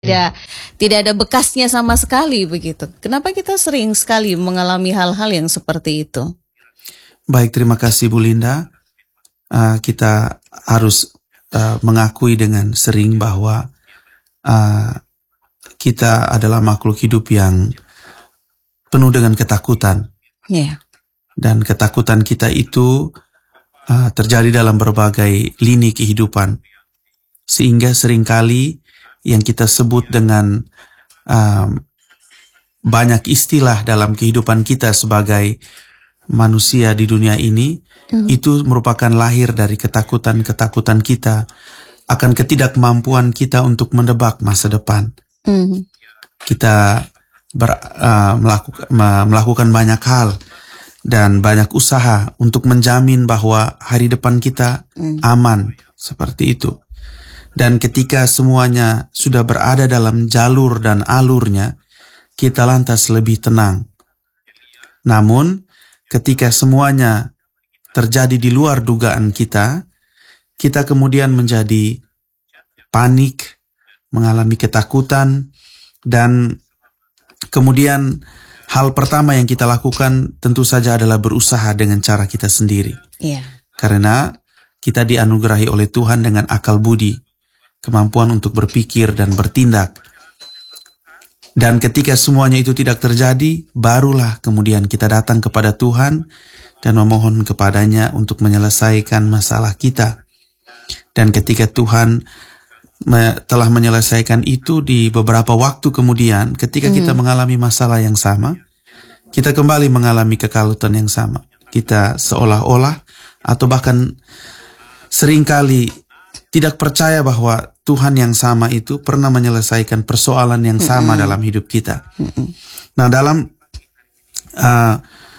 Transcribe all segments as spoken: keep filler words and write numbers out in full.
tidak tidak ada bekasnya sama sekali begitu. Kenapa kita sering sekali mengalami hal-hal yang seperti itu? Baik, terima kasih Bu Linda. Uh, kita harus uh, mengakui dengan sering bahwa uh, kita adalah makhluk hidup yang penuh dengan ketakutan. Yeah. Dan ketakutan kita itu uh, terjadi dalam berbagai lini kehidupan. Sehingga seringkali yang kita sebut dengan um, banyak istilah dalam kehidupan kita sebagai manusia di dunia ini, mm. itu merupakan lahir dari ketakutan-ketakutan kita akan ketidakmampuan kita untuk menebak masa depan. Mm. Kita ber, uh, melakukan, melakukan banyak hal dan banyak usaha untuk menjamin bahwa hari depan kita mm. aman, seperti itu. Dan ketika semuanya sudah berada dalam jalur dan alurnya, kita lantas lebih tenang. Namun, ketika semuanya terjadi di luar dugaan kita, kita kemudian menjadi panik, mengalami ketakutan, dan kemudian hal pertama yang kita lakukan tentu saja adalah berusaha dengan cara kita sendiri. Yeah. Karena kita dianugerahi oleh Tuhan dengan akal budi, kemampuan untuk berpikir dan bertindak. Dan ketika semuanya itu tidak terjadi, barulah kemudian kita datang kepada Tuhan dan memohon kepadanya untuk menyelesaikan masalah kita. Dan ketika Tuhan me- telah menyelesaikan itu di beberapa waktu kemudian, ketika hmm. kita mengalami masalah yang sama, kita kembali mengalami kekalutan yang sama. Kita seolah-olah atau bahkan seringkali tidak percaya bahwa Tuhan yang sama itu pernah menyelesaikan persoalan yang sama mm-hmm. dalam hidup kita. Mm-hmm. Nah, dalam uh,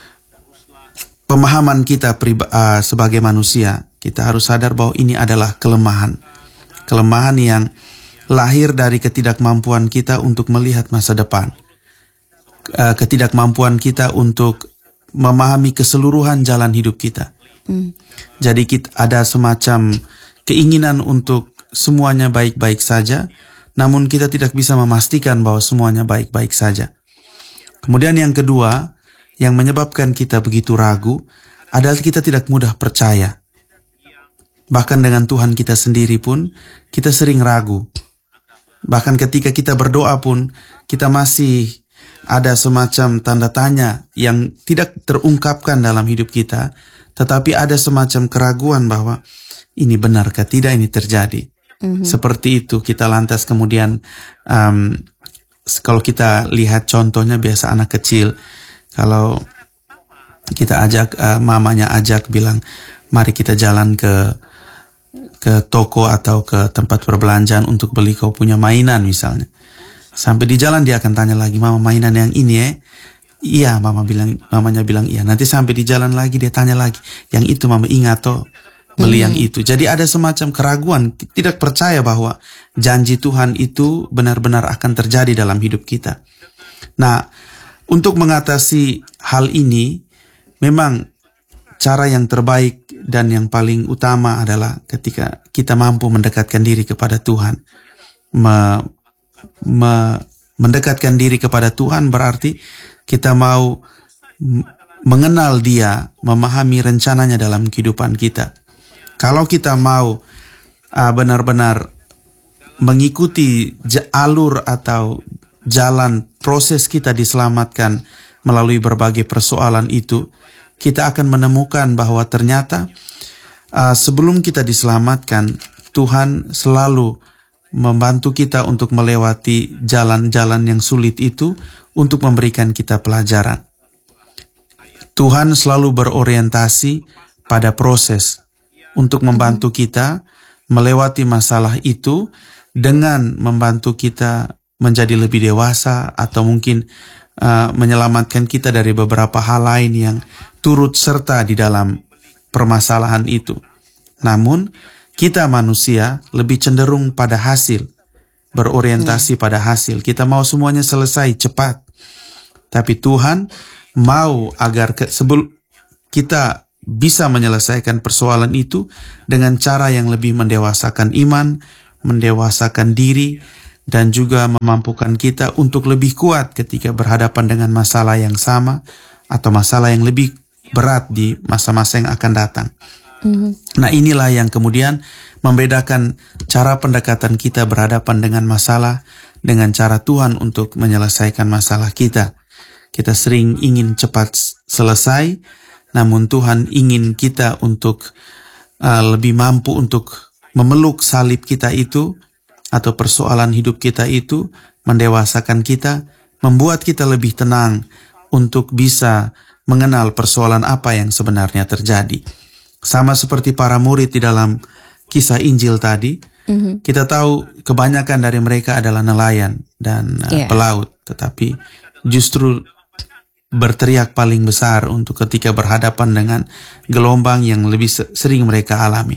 pemahaman kita priba, uh, sebagai manusia, kita harus sadar bahwa ini adalah kelemahan. Kelemahan yang lahir dari ketidakmampuan kita untuk melihat masa depan. Uh, ketidakmampuan kita untuk memahami keseluruhan jalan hidup kita. Mm. Jadi kita ada semacam keinginan untuk semuanya baik-baik saja, namun kita tidak bisa memastikan bahwa semuanya baik-baik saja. Kemudian yang kedua, yang menyebabkan kita begitu ragu, adalah kita tidak mudah percaya. Bahkan dengan Tuhan kita sendiri pun, kita sering ragu. Bahkan ketika kita berdoa pun, kita masih ada semacam tanda tanya yang tidak terungkapkan dalam hidup kita, tetapi ada semacam keraguan bahwa ini benarkah tidak ini terjadi. Mm-hmm. Seperti itu kita lantas kemudian um, kalau kita lihat contohnya biasa anak kecil, kalau kita ajak uh, mamanya ajak bilang mari kita jalan ke ke toko atau ke tempat perbelanjaan untuk beli kau punya mainan misalnya. Sampai di jalan dia akan tanya lagi, mama mainan yang ini ya? Iya, mama bilang, mamanya bilang iya. Nanti sampai di jalan lagi dia tanya lagi, yang itu mama ingat toh beli yang itu. Jadi ada semacam keraguan, tidak percaya bahwa janji Tuhan itu benar-benar akan terjadi dalam hidup kita. Nah, untuk mengatasi hal ini, memang cara yang terbaik dan yang paling utama adalah ketika kita mampu mendekatkan diri kepada Tuhan. Me, me, mendekatkan diri kepada Tuhan berarti kita mau mengenal Dia, memahami rencananya dalam kehidupan kita. Kalau kita mau uh, benar-benar mengikuti j- alur atau jalan proses kita diselamatkan melalui berbagai persoalan itu, kita akan menemukan bahwa ternyata uh, sebelum kita diselamatkan, Tuhan selalu membantu kita untuk melewati jalan-jalan yang sulit itu untuk memberikan kita pelajaran. Tuhan selalu berorientasi pada proses untuk membantu kita melewati masalah itu dengan membantu kita menjadi lebih dewasa atau mungkin uh, menyelamatkan kita dari beberapa hal lain yang turut serta di dalam permasalahan itu. Namun, kita manusia lebih cenderung pada hasil, berorientasi pada hasil. Kita mau semuanya selesai cepat. Tapi Tuhan mau agar ke, sebelum kita bisa menyelesaikan persoalan itu dengan cara yang lebih mendewasakan iman, mendewasakan diri, dan juga memampukan kita untuk lebih kuat ketika berhadapan dengan masalah yang sama atau masalah yang lebih berat di masa-masa yang akan datang. Mm-hmm. Nah, inilah yang kemudian membedakan cara pendekatan kita berhadapan dengan masalah dengan cara Tuhan untuk menyelesaikan masalah kita. Kita sering ingin cepat selesai, namun Tuhan ingin kita untuk uh, lebih mampu untuk memeluk salib kita itu, atau persoalan hidup kita itu, mendewasakan kita, membuat kita lebih tenang untuk bisa mengenal persoalan apa yang sebenarnya terjadi. Sama seperti para murid di dalam kisah Injil tadi, mm-hmm. kita tahu kebanyakan dari mereka adalah nelayan dan yeah. pelaut, tetapi justru berteriak paling besar untuk ketika berhadapan dengan gelombang yang lebih sering mereka alami.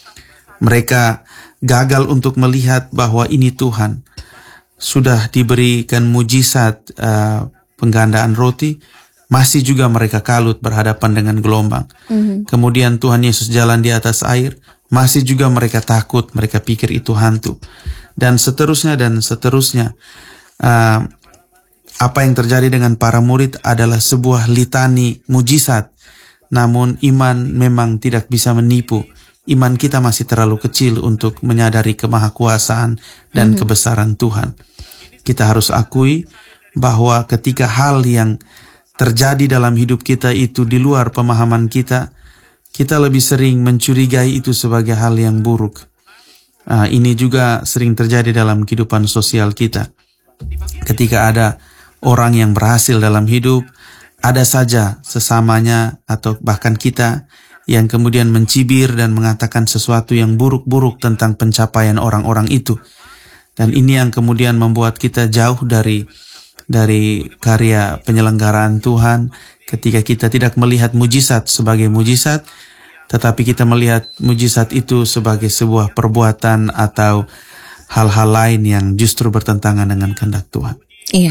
Mereka gagal untuk melihat bahwa ini Tuhan. Sudah diberikan mujizat uh, penggandaan roti, masih juga mereka kalut berhadapan dengan gelombang. Mm-hmm. Kemudian Tuhan Yesus jalan di atas air, masih juga mereka takut, mereka pikir itu hantu. Dan seterusnya dan seterusnya. Uh, apa yang terjadi dengan para murid adalah sebuah litani mujizat. Namun iman memang tidak bisa menipu. Iman kita masih terlalu kecil untuk menyadari kemahakuasaan dan mm-hmm. kebesaran Tuhan. Kita harus akui bahwa ketika hal yang terjadi dalam hidup kita itu di luar pemahaman kita, kita lebih sering mencurigai itu sebagai hal yang buruk. Nah, ini juga sering terjadi dalam kehidupan sosial kita. Ketika ada orang yang berhasil dalam hidup, ada saja sesamanya atau bahkan kita yang kemudian mencibir dan mengatakan sesuatu yang buruk-buruk tentang pencapaian orang-orang itu. Dan ini yang kemudian membuat kita jauh dari dari karya penyelenggaraan Tuhan ketika kita tidak melihat mujizat sebagai mujizat, tetapi kita melihat mujizat itu sebagai sebuah perbuatan atau hal-hal lain yang justru bertentangan dengan kehendak Tuhan. Iya.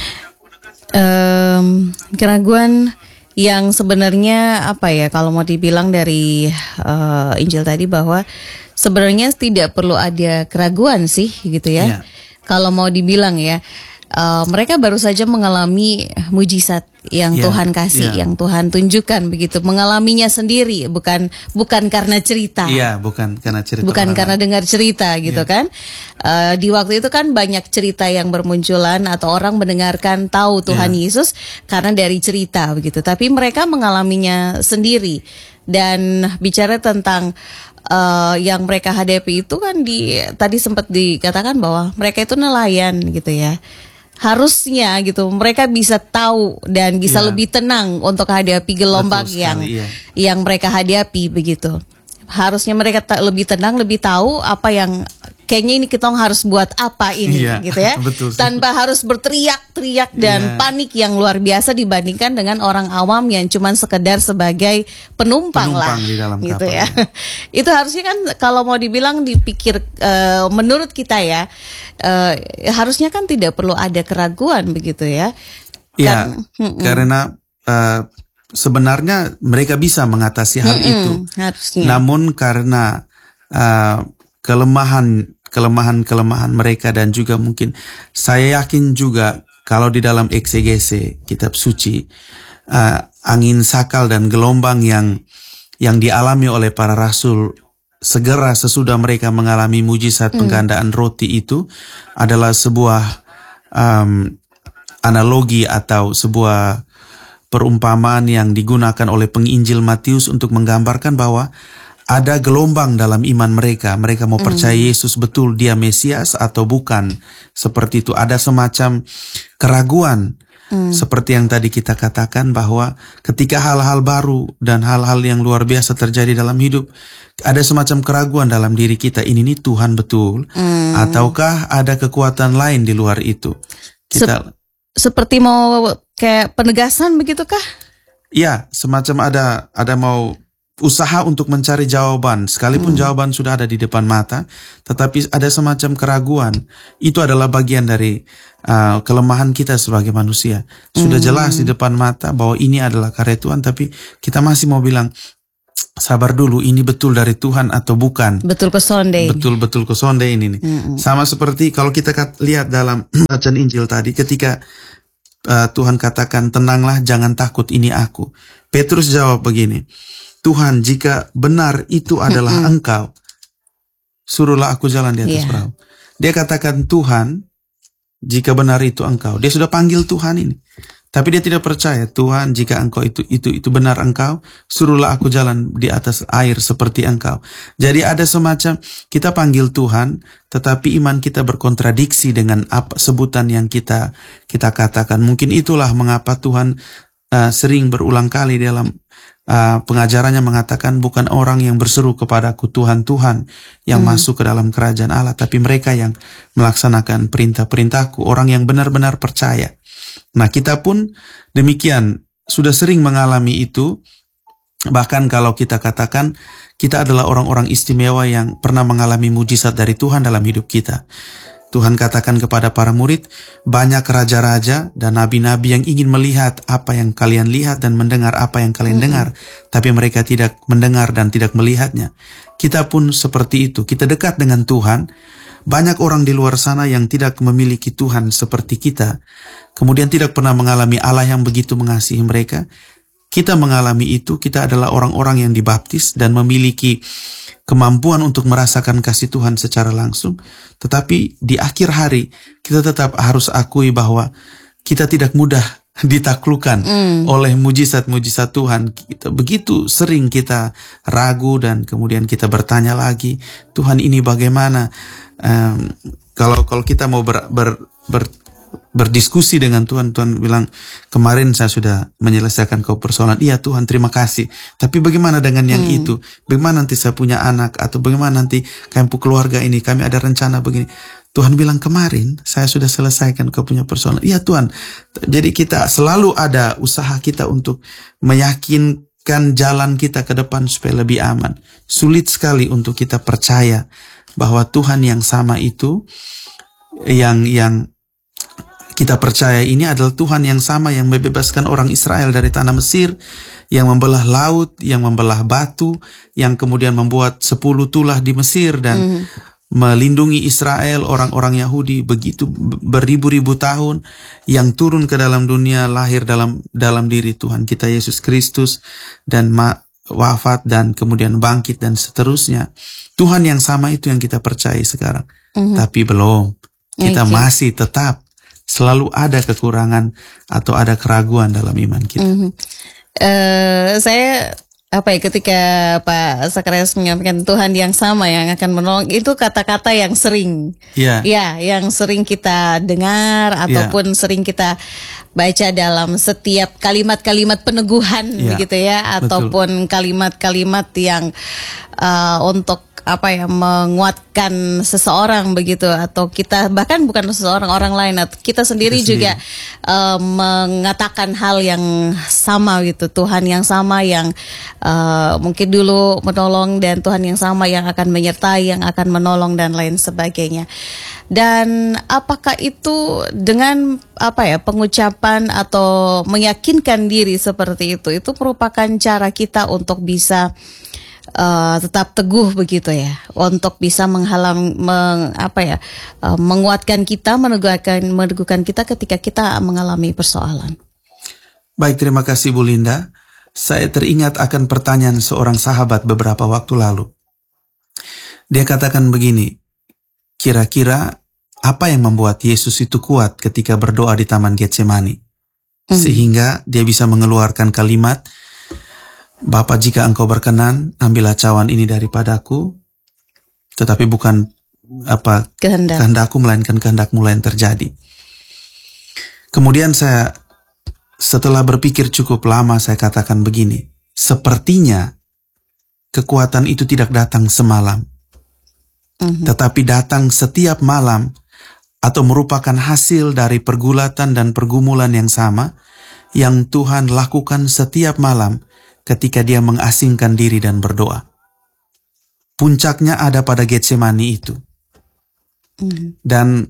Um, keraguan yang sebenarnya apa ya, kalau mau dibilang dari uh, Injil tadi bahwa sebenarnya tidak perlu ada keraguan sih gitu ya. Yeah. Kalau mau dibilang ya, uh, mereka baru saja mengalami mujizat yang yeah. Tuhan kasih, yeah. yang Tuhan tunjukkan begitu, mengalaminya sendiri, bukan bukan karena cerita. Iya, yeah, bukan karena cerita. Bukan karena lain. Dengar cerita gitu yeah. kan. Uh, di waktu itu kan banyak cerita yang bermunculan atau orang mendengarkan tahu Tuhan yeah. Yesus karena dari cerita begitu. Tapi mereka mengalaminya sendiri. Dan bicara tentang uh, yang mereka hadapi itu kan di tadi sempat dikatakan bahwa mereka itu nelayan gitu ya. Harusnya gitu mereka bisa tahu dan bisa yeah. lebih tenang untuk hadapi gelombang sekali, yang yeah. yang mereka hadapi begitu. Harusnya mereka ta- lebih tenang, lebih tahu apa yang kayaknya ini kita harus buat apa ini yeah. gitu ya. Betul, tanpa harus berteriak-teriak dan yeah. panik yang luar biasa dibandingkan dengan orang awam yang cuman sekedar sebagai penumpang, penumpang lah di dalam gitu kapal, ya. Itu harusnya kan kalau mau dibilang dipikir uh, menurut kita ya uh, harusnya kan tidak perlu ada keraguan begitu ya. Ya, kan, karena uh, sebenarnya mereka bisa mengatasi hal mm-mm, itu. Harusnya. Namun karena uh, kelemahan kelemahan-kelemahan mereka dan juga mungkin saya yakin juga kalau di dalam eksegese kitab suci uh, angin sakal dan gelombang yang yang dialami oleh para rasul segera sesudah mereka mengalami mujizat mm. penggandaan roti itu adalah sebuah um, analogi atau sebuah perumpamaan yang digunakan oleh penginjil Matius untuk menggambarkan bahwa ada gelombang dalam iman mereka. Mereka mau percaya mm. Yesus betul dia Mesias atau bukan. Seperti itu. Ada semacam keraguan. Mm. Seperti yang tadi kita katakan bahwa ketika hal-hal baru dan hal-hal yang luar biasa terjadi dalam hidup, ada semacam keraguan dalam diri kita. Ini nih Tuhan betul. Mm. Ataukah ada kekuatan lain di luar itu? Kita... Sep- seperti mau kayak penegasan begitukah? Ya, semacam ada ada mau usaha untuk mencari jawaban. Sekalipun hmm. jawaban sudah ada di depan mata, tetapi ada semacam keraguan. Itu adalah bagian dari uh, kelemahan kita sebagai manusia. Sudah hmm. jelas di depan mata bahwa ini adalah karya Tuhan, tapi kita masih mau bilang, sabar dulu, ini betul dari Tuhan atau bukan. Betul kesonde. Betul-betul kesonde ini nih. Mm-hmm. Sama seperti kalau kita lihat dalam bacaan Injil tadi, ketika uh, Tuhan katakan, tenanglah, jangan takut, ini aku. Petrus jawab begini, Tuhan, jika benar itu adalah mm-hmm. Engkau, suruhlah aku jalan di atas yeah. perahu. Dia katakan, Tuhan, jika benar itu Engkau. Dia sudah panggil Tuhan ini. Tapi dia tidak percaya, Tuhan, jika Engkau itu itu itu benar Engkau, suruhlah aku jalan di atas air seperti Engkau. Jadi ada semacam kita panggil Tuhan, tetapi iman kita berkontradiksi dengan apa sebutan yang kita kita katakan. Mungkin itulah mengapa Tuhan uh, sering berulang kali dalam uh, pengajarannya mengatakan, bukan orang yang berseru kepadaku Tuhan, Tuhan yang hmm. masuk ke dalam kerajaan Allah, tapi mereka yang melaksanakan perintah-perintahku, orang yang benar-benar percaya. Nah, kita pun demikian, sudah sering mengalami itu. Bahkan kalau kita katakan kita adalah orang-orang istimewa yang pernah mengalami mujizat dari Tuhan dalam hidup kita. Tuhan katakan kepada para murid, banyak raja-raja dan nabi-nabi yang ingin melihat apa yang kalian lihat dan mendengar apa yang kalian mm-hmm. dengar, tapi mereka tidak mendengar dan tidak melihatnya. Kita pun seperti itu, kita dekat dengan Tuhan. Banyak orang di luar sana yang tidak memiliki Tuhan seperti kita, kemudian tidak pernah mengalami Allah yang begitu mengasihi mereka. Kita mengalami itu, kita adalah orang-orang yang dibaptis dan memiliki kemampuan untuk merasakan kasih Tuhan secara langsung. Tetapi di akhir hari, kita tetap harus akui bahwa kita tidak mudah ditaklukkan mm. oleh mujizat-mujizat Tuhan. Kita, begitu sering kita ragu dan kemudian kita bertanya lagi, Tuhan ini bagaimana? Um, kalau kalau kita mau ber, ber, ber, berdiskusi dengan Tuhan, Tuhan bilang, kemarin saya sudah menyelesaikan kau persoalan. Iya Tuhan, terima kasih. Tapi bagaimana dengan yang hmm. itu? Bagaimana nanti saya punya anak? Atau bagaimana nanti kami keluarga ini, kami ada rencana begini. Tuhan bilang, kemarin saya sudah selesaikan kau punya persoalan. Iya Tuhan. Jadi kita selalu ada usaha kita untuk meyakinkan jalan kita ke depan supaya lebih aman. Sulit sekali untuk kita percaya bahwa Tuhan yang sama itu, yang yang kita percaya ini adalah Tuhan yang sama yang membebaskan orang Israel dari tanah Mesir, yang membelah laut, yang membelah batu, yang kemudian membuat sepuluh tulah di Mesir dan mm. melindungi Israel, orang-orang Yahudi begitu beribu-ribu tahun, yang turun ke dalam dunia, lahir dalam dalam diri Tuhan kita Yesus Kristus dan ma- wafat dan kemudian bangkit dan seterusnya. Tuhan yang sama itu yang kita percaya sekarang. Mm-hmm. Tapi belum. Kita okay. masih tetap selalu ada kekurangan atau ada keraguan dalam iman kita. Mm-hmm. Uh, saya apa ya ketika Pak Zacharias menyampaikan Tuhan yang sama yang akan menolong, itu kata-kata yang sering, yeah. ya, yang sering kita dengar ataupun yeah. sering kita baca dalam setiap kalimat-kalimat peneguhan, yeah. begitu ya, ataupun Betul. kalimat-kalimat yang uh, untuk apa ya menguatkan seseorang begitu, atau kita bahkan bukan seseorang, orang lain, atau kita sendiri kita juga sendiri. Uh, mengatakan hal yang sama gitu, Tuhan yang sama yang uh, mungkin dulu menolong dan Tuhan yang sama yang akan menyertai, yang akan menolong dan lain sebagainya. Dan apakah itu dengan apa ya pengucapan atau meyakinkan diri seperti itu, itu merupakan cara kita untuk bisa Uh, tetap teguh begitu ya, untuk bisa menghalang, meng, apa ya, uh, menguatkan kita, meneguhkan, meneguhkan kita ketika kita mengalami persoalan. Baik, terima kasih Bu Linda. Saya teringat akan pertanyaan seorang sahabat beberapa waktu lalu. Dia katakan begini, kira-kira apa yang membuat Yesus itu kuat ketika berdoa di Taman Getsemani, hmm. sehingga dia bisa mengeluarkan kalimat, Bapa, jika Engkau berkenan, ambillah cawan ini daripadaku, tetapi bukan apa kehendak. kehendakku, melainkan kehendak-Mu yang terjadi. Kemudian saya, setelah berpikir cukup lama, saya katakan begini, sepertinya kekuatan itu tidak datang semalam, uh-huh. tetapi datang setiap malam, atau merupakan hasil dari pergulatan dan pergumulan yang sama, yang Tuhan lakukan setiap malam, ketika dia mengasingkan diri dan berdoa. Puncaknya ada pada Getsemani itu. Mm. Dan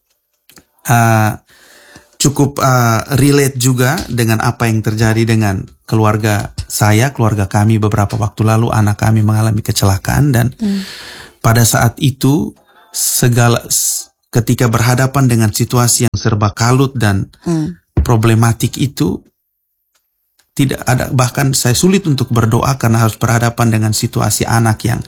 uh, cukup uh, relate juga dengan apa yang terjadi dengan keluarga saya, keluarga kami beberapa waktu lalu anak kami mengalami kecelakaan dan hmm. pada saat itu segala ketika berhadapan dengan situasi yang serba kalut dan hmm. problematik itu tidak ada, bahkan saya sulit untuk berdoa karena harus berhadapan dengan situasi anak yang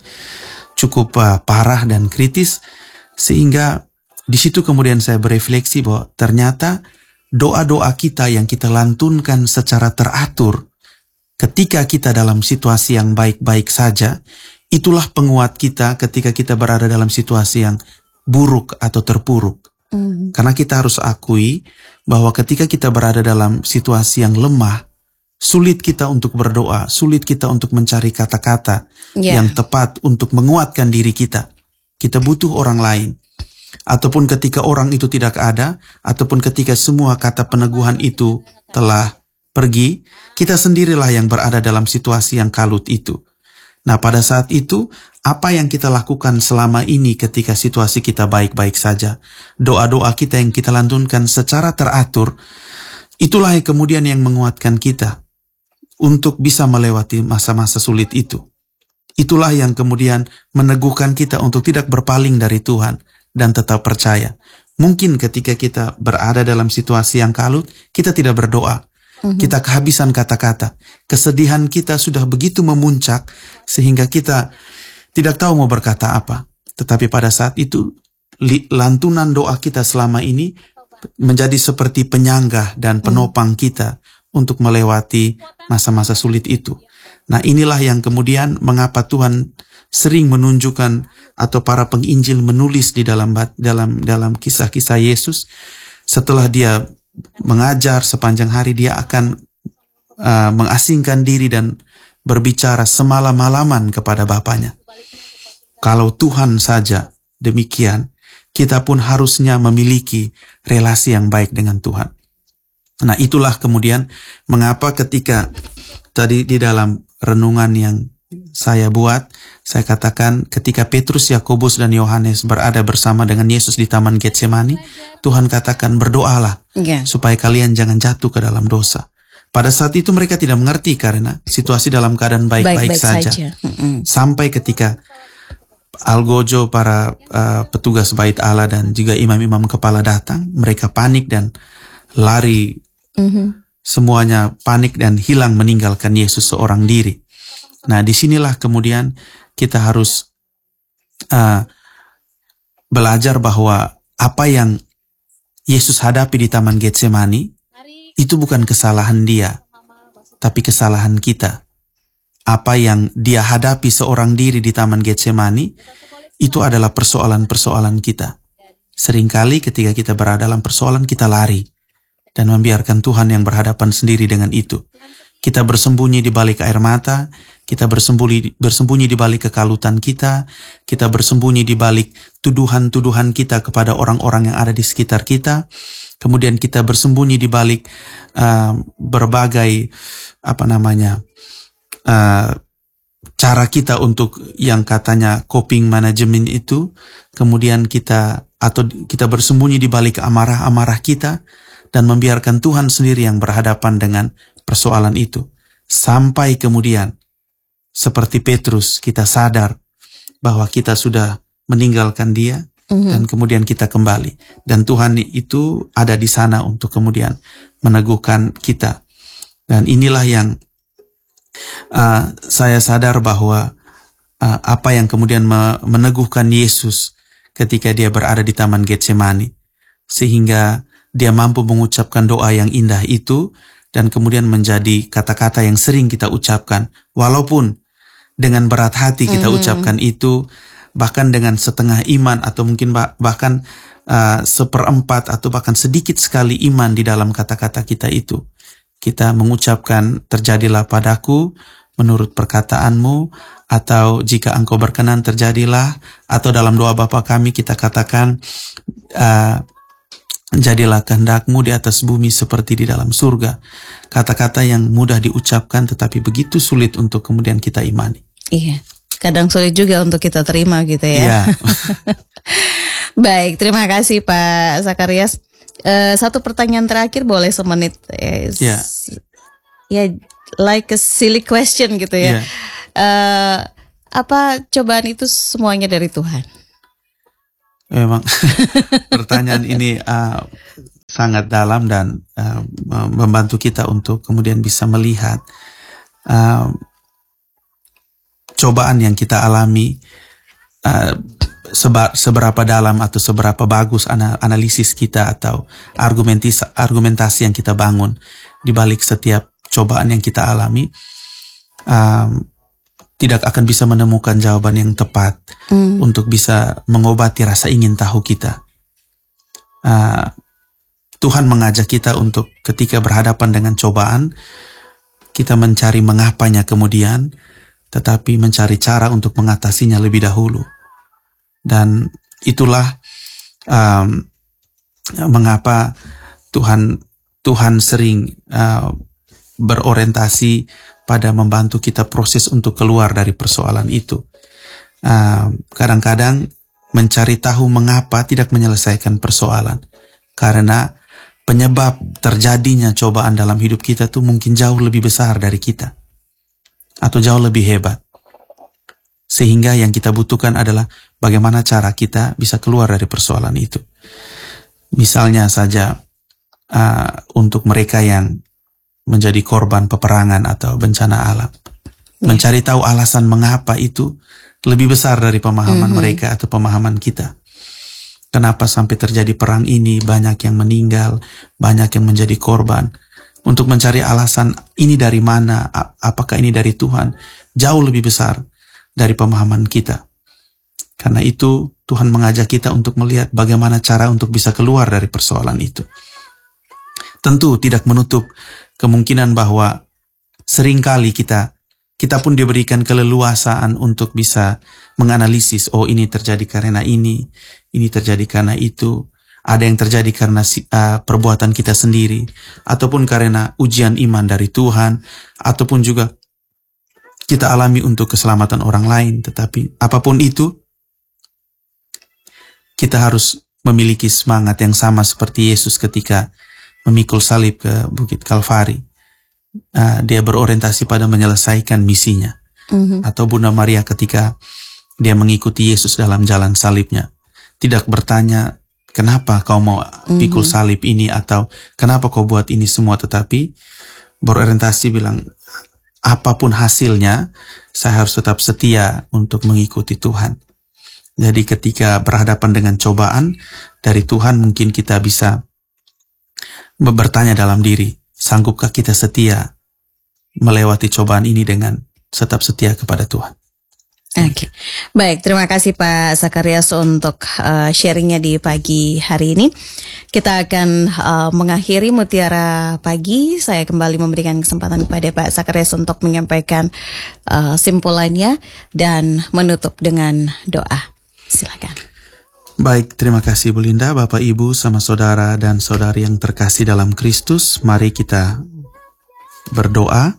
cukup uh, parah dan kritis, sehingga di situ kemudian saya berefleksi bahwa ternyata doa-doa kita yang kita lantunkan secara teratur ketika kita dalam situasi yang baik-baik saja, itulah penguat kita ketika kita berada dalam situasi yang buruk atau terpuruk. Mm. Karena kita harus akui bahwa ketika kita berada dalam situasi yang lemah, sulit kita untuk berdoa, sulit kita untuk mencari kata-kata yeah. yang tepat untuk menguatkan diri kita. Kita butuh orang lain. Ataupun ketika orang itu tidak ada, ataupun ketika semua kata peneguhan itu telah pergi, kita sendirilah yang berada dalam situasi yang kalut itu. Nah, pada saat itu, apa yang kita lakukan selama ini ketika situasi kita baik-baik saja, doa-doa kita yang kita lantunkan secara teratur, itulah yang kemudian yang menguatkan kita untuk bisa melewati masa-masa sulit itu. Itulah yang kemudian meneguhkan kita untuk tidak berpaling dari Tuhan dan tetap percaya. Mungkin ketika kita berada dalam situasi yang kalut, kita tidak berdoa. Mm-hmm. Kita kehabisan kata-kata. Kesedihan kita sudah begitu memuncak sehingga kita tidak tahu mau berkata apa. Tetapi pada saat itu, lantunan doa kita selama ini menjadi seperti penyanggah dan penopang kita untuk melewati masa-masa sulit itu. Nah, inilah yang kemudian mengapa Tuhan sering menunjukkan atau para penginjil menulis di dalam dalam dalam kisah-kisah Yesus. Setelah dia mengajar sepanjang hari, dia akan uh, mengasingkan diri dan berbicara semalam-malaman kepada Bapanya. Kalau Tuhan saja demikian, kita pun harusnya memiliki relasi yang baik dengan Tuhan. Nah, itulah kemudian mengapa ketika tadi di dalam renungan yang saya buat, saya katakan ketika Petrus, Yakobus, dan Yohanes berada bersama dengan Yesus di Taman Getsemani, Tuhan katakan berdoalah yeah. supaya kalian jangan jatuh ke dalam dosa. Pada saat itu mereka tidak mengerti karena situasi dalam keadaan baik-baik saja. saja. Mm-hmm. Sampai ketika algojo para uh, petugas bait Allah dan juga imam-imam kepala datang, mereka panik dan lari. Mm-hmm. Semuanya panik dan hilang meninggalkan Yesus seorang diri. Nah, disinilah kemudian kita harus uh, belajar bahwa apa yang Yesus hadapi di Taman Getsemani itu bukan kesalahan dia, tapi kesalahan kita. Apa yang dia hadapi seorang diri di Taman Getsemani itu adalah persoalan-persoalan kita. Seringkali ketika kita berada dalam persoalan, kita lari dan membiarkan Tuhan yang berhadapan sendiri dengan itu. Kita bersembunyi di balik air mata, kita bersembunyi, bersembunyi di balik kekalutan kita, kita bersembunyi di balik tuduhan-tuduhan kita kepada orang-orang yang ada di sekitar kita, kemudian kita bersembunyi di balik uh, berbagai apa namanya uh, cara kita untuk yang katanya coping management itu, kemudian kita atau kita bersembunyi di balik amarah-amarah kita dan membiarkan Tuhan sendiri yang berhadapan dengan persoalan itu. Sampai kemudian seperti Petrus kita sadar bahwa kita sudah meninggalkan dia mm-hmm. dan kemudian kita kembali. Dan Tuhan itu ada di sana untuk kemudian meneguhkan kita. Dan inilah yang uh, saya sadar bahwa uh, apa yang kemudian meneguhkan Yesus ketika dia berada di Taman Getsemani. Sehingga dia mampu mengucapkan doa yang indah itu dan kemudian menjadi kata-kata yang sering kita ucapkan. Walaupun dengan berat hati kita mm-hmm. ucapkan itu, bahkan dengan setengah iman atau mungkin bah- bahkan uh, seperempat atau bahkan sedikit sekali iman di dalam kata-kata kita itu. Kita mengucapkan terjadilah padaku menurut perkataanmu, atau jika engkau berkenan terjadilah, atau dalam doa Bapa kami kita katakan uh, jadilah kehendakmu di atas bumi seperti di dalam surga. Kata-kata yang mudah diucapkan tetapi begitu sulit untuk kemudian kita imani. Iya, kadang sulit juga untuk kita terima gitu ya. Iya. Baik, terima kasih Pak Zakarias. Uh, satu pertanyaan terakhir boleh semenit. Eh, Iya. Ya, like a silly question gitu ya. Yeah. Uh, apa cobaan itu semuanya dari Tuhan? Memang pertanyaan ini uh, sangat dalam dan uh, membantu kita untuk kemudian bisa melihat uh, cobaan yang kita alami, uh, seba, seberapa dalam atau seberapa bagus analisis kita atau argumentasi, argumentasi yang kita bangun di balik setiap cobaan yang kita alami. Um, tidak akan bisa menemukan jawaban yang tepat mm. untuk bisa mengobati rasa ingin tahu kita. Uh, Tuhan mengajak kita untuk ketika berhadapan dengan cobaan, kita mencari mengapanya kemudian, tetapi mencari cara untuk mengatasinya lebih dahulu. Dan itulah um, mengapa Tuhan Tuhan sering uh, berorientasi pada membantu kita proses untuk keluar dari persoalan itu. Uh, kadang-kadang mencari tahu mengapa tidak menyelesaikan persoalan. Karena penyebab terjadinya cobaan dalam hidup kita tuh mungkin jauh lebih besar dari kita. Atau jauh lebih hebat. Sehingga yang kita butuhkan adalah bagaimana cara kita bisa keluar dari persoalan itu. Misalnya saja uh, untuk mereka yang menjadi korban peperangan atau bencana alam. Yeah. Mencari tahu alasan mengapa itu lebih besar dari pemahaman mm-hmm. mereka atau pemahaman kita. Kenapa sampai terjadi perang ini, banyak yang meninggal, banyak yang menjadi korban. Untuk mencari alasan ini dari mana, apakah ini dari Tuhan, jauh lebih besar dari pemahaman kita. Karena itu Tuhan mengajak kita untuk melihat bagaimana cara untuk bisa keluar dari persoalan itu. Tentu tidak menutup kemungkinan bahwa seringkali kita kita pun diberikan keleluasaan untuk bisa menganalisis, oh ini terjadi karena ini, ini terjadi karena itu, ada yang terjadi karena uh, perbuatan kita sendiri, ataupun karena ujian iman dari Tuhan, ataupun juga kita alami untuk keselamatan orang lain. Tetapi apapun itu, kita harus memiliki semangat yang sama seperti Yesus ketika memikul salib ke Bukit Kalvari. Uh, dia berorientasi pada menyelesaikan misinya. Mm-hmm. Atau Bunda Maria ketika dia mengikuti Yesus dalam jalan salibnya. Tidak bertanya, kenapa kau mau pikul mm-hmm. salib ini atau kenapa kau buat ini semua. Tetapi berorientasi bilang, apapun hasilnya, saya harus tetap setia untuk mengikuti Tuhan. Jadi ketika berhadapan dengan cobaan dari Tuhan, mungkin kita bisa bertanya dalam diri, sanggupkah kita setia melewati cobaan ini dengan tetap setia kepada Tuhan? Oke, okay. Baik, terima kasih Pak Zakarias untuk uh, sharingnya di pagi hari ini. Kita akan uh, mengakhiri Mutiara Pagi. Saya kembali memberikan kesempatan kepada Pak Zakarias untuk menyampaikan uh, simpulannya dan menutup dengan doa. Silakan. Baik, terima kasih Bu Linda, Bapak Ibu sama saudara dan saudari yang terkasih dalam Kristus. Mari kita berdoa.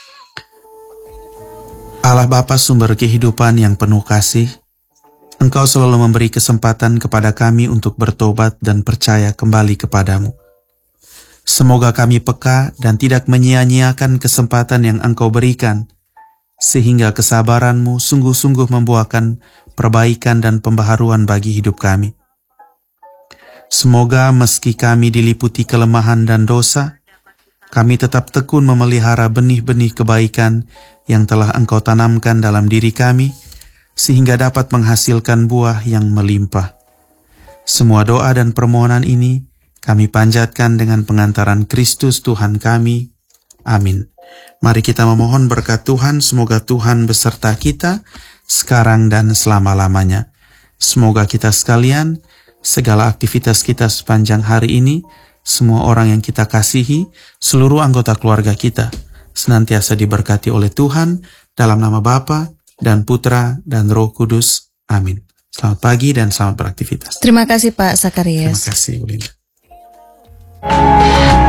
Allah Bapa sumber kehidupan yang penuh kasih, Engkau selalu memberi kesempatan kepada kami untuk bertobat dan percaya kembali kepadamu. Semoga kami peka dan tidak menyia-nyiakan kesempatan yang Engkau berikan, sehingga kesabaran-Mu sungguh-sungguh membuahkan perbaikan dan pembaharuan bagi hidup kami. Semoga meski kami diliputi kelemahan dan dosa, kami tetap tekun memelihara benih-benih kebaikan yang telah Engkau tanamkan dalam diri kami, sehingga dapat menghasilkan buah yang melimpah. Semua doa dan permohonan ini kami panjatkan dengan pengantaran Kristus Tuhan kami. Amin. Mari kita memohon berkat Tuhan, semoga Tuhan beserta kita sekarang dan selama-lamanya. Semoga kita sekalian, segala aktivitas kita sepanjang hari ini, semua orang yang kita kasihi, seluruh anggota keluarga kita, senantiasa diberkati oleh Tuhan, dalam nama Bapa dan Putra dan Roh Kudus. Amin. Selamat pagi dan selamat beraktivitas. Terima kasih Pak Zakarias. Terima kasih Bu Linda.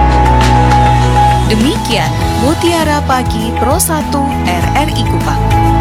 Demikian Mutiara Pagi Pro satu R R I Kupang.